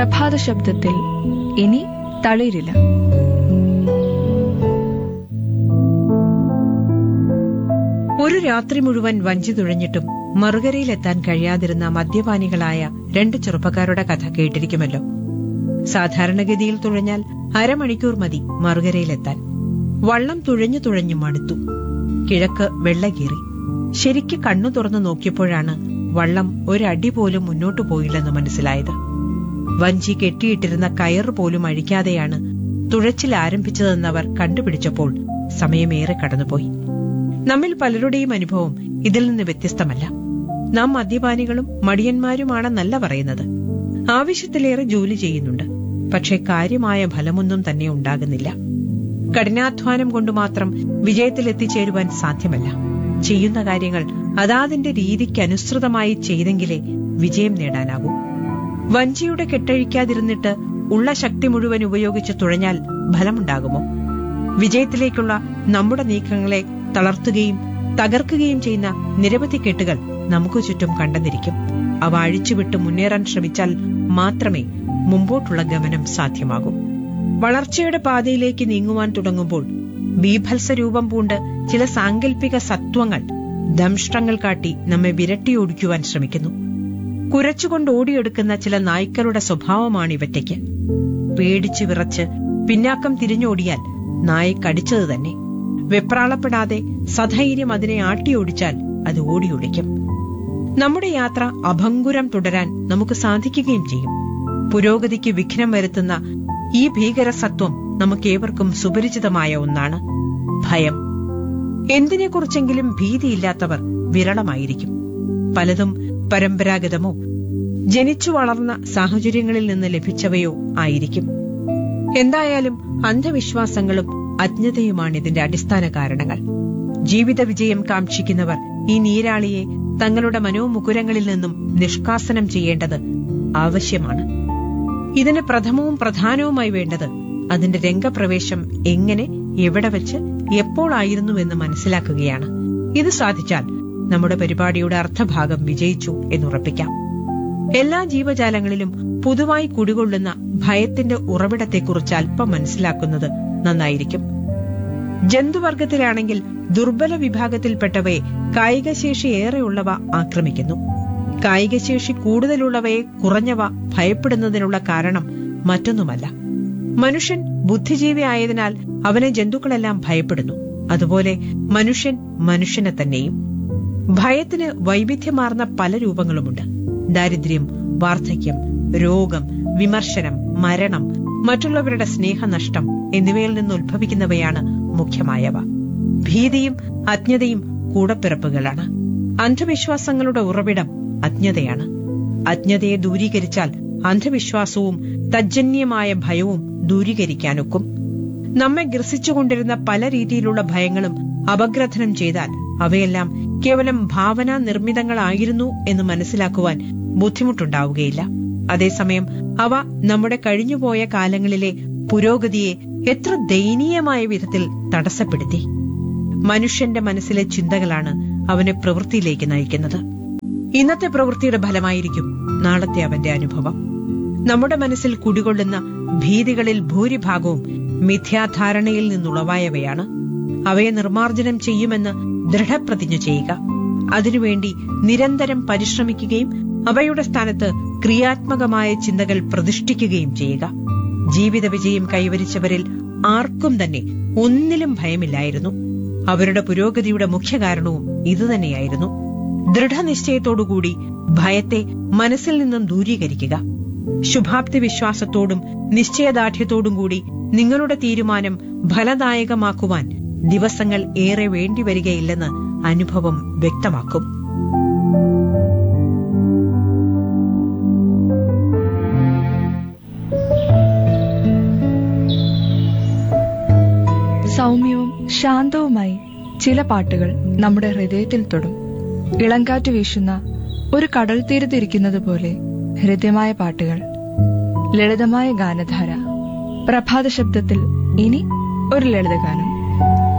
പ്രഭാത ശബ്ദത്തിൽ ഇനി തളിരില്ല. ഒരു രാത്രി മുഴുവൻ വഞ്ചി തുഴഞ്ഞിട്ടും മറുകരയിലെത്താൻ കഴിയാതിരുന്ന മദ്യപാനികളായ 2 ചെറുപ്പക്കാരുടെ കഥ കേട്ടിരിക്കുമല്ലോ. സാധാരണഗതിയിൽ തുഴഞ്ഞാൽ അരമണിക്കൂർ മതി മറുകരയിലെത്താൻ. വള്ളം തുഴഞ്ഞു തുഴഞ്ഞു മടുത്തു. കിഴക്ക് വെള്ളകീറി. ശരിക്ക് കണ്ണു തുറന്നു നോക്കിയപ്പോഴാണ് വള്ളം ഒരടി പോലും മുന്നോട്ടു പോയില്ലെന്ന് മനസ്സിലായത്. വഞ്ചി കെട്ടിയിട്ടിരുന്ന കയറ് പോലും അഴിക്കാതെയാണ് തുഴച്ചിൽ ആരംഭിച്ചതെന്നവർ കണ്ടുപിടിച്ചപ്പോൾ സമയമേറെ കടന്നുപോയി. നമ്മിൽ പലരുടെയും അനുഭവം ഇതിൽ നിന്ന് വ്യത്യസ്തമല്ല. നാം മദ്യപാനികളും മടിയന്മാരുമാണെന്നല്ല പറയുന്നത്. ആവശ്യത്തിലേറെ ജോലി ചെയ്യുന്നുണ്ട്. പക്ഷെ കാര്യമായ ഫലമൊന്നും തന്നെ ഉണ്ടാകുന്നില്ല. കഠിനാധ്വാനം കൊണ്ട് മാത്രം വിജയത്തിലെത്തിച്ചേരുവാൻ സാധ്യമല്ല. ചെയ്യുന്ന കാര്യങ്ങൾ അതാതിന്റെ രീതിക്കനുസൃതമായി ചെയ്തെങ്കിലേ വിജയം നേടാനാകൂ. വഞ്ചിയുടെ കെട്ടഴിക്കാതിരുന്നിട്ട് ഉള്ള ശക്തി മുഴുവൻ ഉപയോഗിച്ച് തുഴഞ്ഞാൽ ഫലമുണ്ടാകുമോ? വിജയത്തിലേക്കുള്ള നമ്മുടെ നീക്കങ്ങളെ തളർത്തുകയും തകർക്കുകയും ചെയ്യുന്ന നിരവധി കെട്ടുകൾ നമുക്ക് ചുറ്റും കണ്ടെന്നിരിക്കും. അവ അഴിച്ചുവിട്ട് മുന്നേറാൻ ശ്രമിച്ചാൽ മാത്രമേ മുമ്പോട്ടുള്ള ഗമനം സാധ്യമാകൂ. വളർച്ചയുടെ പാതയിലേക്ക് നീങ്ങുവാൻ തുടങ്ങുമ്പോൾ ബീഭത്സരൂപം പൂണ്ട് ചില സാങ്കല്പിക സത്വങ്ങൾ ദംഷ്ട്രങ്ങൾ കാട്ടി നമ്മെ വിരട്ടിയോടിക്കുവാൻ ശ്രമിക്കുന്നു. കുരച്ചുകൊണ്ട് ഓടിയെടുക്കുന്ന ചില നായ്ക്കളുടെ സ്വഭാവമാണിവറ്റയ്ക്ക്. പേടിച്ചു വിറച്ച് പിന്നാക്കം തിരിഞ്ഞോടിയാൽ നായ കടിച്ചത് തന്നെ. വെപ്രാളപ്പെടാതെ സധൈര്യം അതിനെ ആട്ടിയോടിച്ചാൽ അത് ഓടിയൊളിക്കും. നമ്മുടെ യാത്ര അഭംഗുരം തുടരാൻ നമുക്ക് സാധിക്കുകയും ചെയ്യും. പുരോഗതിക്ക് വിഘ്നം വരുത്തുന്ന ഈ ഭീകരസത്വം നമുക്കേവർക്കും സുപരിചിതമായ ഒന്നാണ്: ഭയം. എന്തിനെക്കുറിച്ചെങ്കിലും ഭീതിയില്ലാത്തവർ വിരളമായിരിക്കും. പലതും പരമ്പരാഗതമോ ജനിച്ചു വളർന്ന സാഹചര്യങ്ങളിൽ നിന്ന് ലഭിച്ചവയോ ആയിരിക്കും. എന്തായാലും അന്ധവിശ്വാസങ്ങളും അജ്ഞതയുമാണ് ഇതിന്റെ അടിസ്ഥാന കാരണങ്ങൾ. ജീവിത വിജയം കാക്ഷിക്കുന്നവർ ഈ നീരാളിയെ തങ്ങളുടെ മനോമുകുരങ്ങളിൽ നിന്നും നിഷ്കാസനം ചെയ്യേണ്ടത് ആവശ്യമാണ്. ഇതിന് പ്രഥമവും പ്രധാനവുമായി വേണ്ടത് അതിന്റെ രംഗപ്രവേശം എങ്ങനെ, എവിടെ വെച്ച്, എപ്പോഴായിരുന്നുവെന്ന് മനസ്സിലാക്കുകയാണ്. ഇത് സാധിച്ചാൽ നമ്മുടെ പരിപാടിയുടെ അർത്ഥഭാഗം വിജയിച്ചു എന്നുറപ്പിക്കാം. എല്ലാ ജീവജാലങ്ങളിലും പൊതുവായി കുടികൊള്ളുന്ന ഭയത്തിന്റെ ഉറവിടത്തെക്കുറിച്ച് അല്പം മനസ്സിലാക്കുന്നത് നന്നായിരിക്കും. ജന്തുവർഗത്തിലാണെങ്കിൽ ദുർബല വിഭാഗത്തിൽപ്പെട്ടവയെ കായികശേഷി ഏറെയുള്ളവ ആക്രമിക്കുന്നു. കായികശേഷി കൂടുതലുള്ളവയെ കുറഞ്ഞവ ഭയപ്പെടുന്നതിനുള്ള കാരണം മറ്റൊന്നുമല്ല. മനുഷ്യൻ ബുദ്ധിജീവി ആയതിനാൽ അവനെ ജന്തുക്കളെല്ലാം ഭയപ്പെടുന്നു. അതുപോലെ മനുഷ്യൻ മനുഷ്യനെ തന്നെയും. ഭയത്തിന് വൈവിധ്യമാർന്ന പല രൂപങ്ങളുമുണ്ട്. ദാരിദ്ര്യം, വാർദ്ധക്യം, രോഗം, വിമർശനം, മരണം, മറ്റുള്ളവരുടെ സ്നേഹനഷ്ടം എന്നിവയിൽ നിന്ന് ഉത്ഭവിക്കുന്നവയാണ് മുഖ്യമായവ. ഭീതിയും അജ്ഞതയും കൂടപ്പിറപ്പുകളാണ്. അന്ധവിശ്വാസങ്ങളുടെ ഉറവിടം അജ്ഞതയാണ്. അജ്ഞതയെ ദൂരീകരിച്ചാൽ അന്ധവിശ്വാസവും തജ്ജന്യമായ ഭയവും ദൂരീകരിക്കാനൊക്കും. നമ്മെ ഗ്രസിച്ചുകൊണ്ടിരുന്ന പല രീതിയിലുള്ള ഭയങ്ങളും അപഗ്രഥനം ചെയ്താൽ അവയെല്ലാം കേവലം ഭാവനാ നിർമ്മിതങ്ങളായിരുന്നു എന്ന് മനസ്സിലാക്കുവാൻ ബുദ്ധിമുട്ടുണ്ടാവുകയില്ല. അതേസമയം അവ നമ്മുടെ കഴിഞ്ഞുപോയ കാലങ്ങളിലെ പുരോഗതിയെ എത്ര ദയനീയമായ വിധത്തിൽ തടസ്സപ്പെടുത്തി. മനുഷ്യന്റെ മനസ്സിലെ ചിന്തകളാണ് അവനെ പ്രവൃത്തിയിലേക്ക് നയിക്കുന്നത്. ഇന്നത്തെ പ്രവൃത്തിയുടെ ഫലമായിരിക്കും നാളത്തെ അവന്റെ അനുഭവം. നമ്മുടെ മനസ്സിൽ കുടികൊള്ളുന്ന ഭീതികളിൽ ഭൂരിഭാഗവും മിഥ്യാധാരണയിൽ നിന്നുളവായവയാണ്. അവയെ നിർമ്മാർജ്ജനം ചെയ്യുമെന്ന് ദൃഢപ്രതിജ്ഞ ചെയ്യുക. അതിനുവേണ്ടി നിരന്തരം പരിശ്രമിക്കുകയും അവയുടെ സ്ഥാനത്ത് ക്രിയാത്മകമായ ചിന്തകൾ പ്രതിഷ്ഠിക്കുകയും ചെയ്യുക. ജീവിത വിജയം കൈവരിച്ചവരിൽ ആർക്കും തന്നെ ഒന്നിലും ഭയമില്ലായിരുന്നു. അവരുടെ പുരോഗതിയുടെ മുഖ്യ കാരണവും ഇതുതന്നെയായിരുന്നു. ദൃഢനിശ്ചയത്തോടുകൂടി ഭയത്തെ മനസ്സിൽ നിന്നും ദൂരീകരിക്കുക. ശുഭാപ്തി വിശ്വാസത്തോടും നിശ്ചയദാർഢ്യത്തോടും കൂടി നിങ്ങളുടെ തീരുമാനം ഫലദായകമാക്കുവാൻ ദിവസങ്ങൾ ഏറെ വേണ്ടിവരികയില്ലെന്ന് അനുഭവം വ്യക്തമാക്കും. സൗമ്യവും ശാന്തവുമായി ചില പാട്ടുകൾ നമ്മുടെ ഹൃദയത്തിൽ തൊടും. ഇളങ്കാറ്റ് വീശുന്ന ഒരു കടൽ തീരത്തിരിക്കുന്നത് പോലെ ഹൃദ്യമായ പാട്ടുകൾ, ലളിതമായ ഗാനധാര. പ്രഭാത ശബ്ദത്തിൽ ഇനി ഒരു ലളിതഗാനം.